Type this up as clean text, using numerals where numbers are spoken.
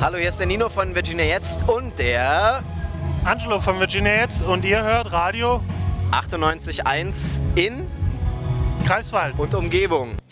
Hallo, hier ist der Nino von Virginia Jetzt und der Angelo von Virginia Jetzt und ihr hört Radio 98.1 in Greifswald und Umgebung.